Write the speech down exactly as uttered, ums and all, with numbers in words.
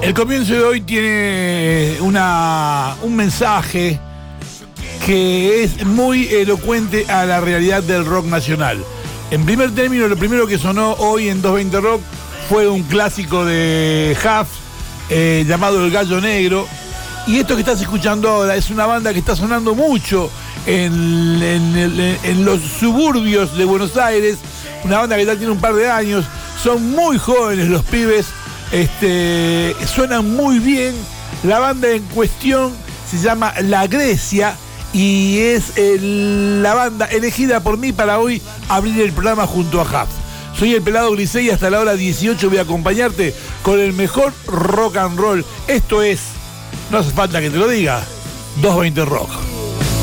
El comienzo de hoy tiene una, un mensaje que es muy elocuente a la realidad del rock nacional. En primer término, lo primero que sonó hoy en doscientos veinte Rock fue un clásico de Huff eh, llamado El Gallo Negro. Y esto que estás escuchando ahora es una banda que está sonando mucho en, en, en, en los suburbios de Buenos Aires. Una banda que ya tiene un par de años. Son muy jóvenes los pibes. Este, suenan muy bien. La banda en cuestión se llama La Grecia y es el, la banda elegida por mí para hoy abrir el programa junto a Huff. Soy el Pelado Grisey y hasta la hora dieciocho voy a acompañarte con el mejor rock and roll. Esto es, no hace falta que te lo diga, doscientos veinte Rock.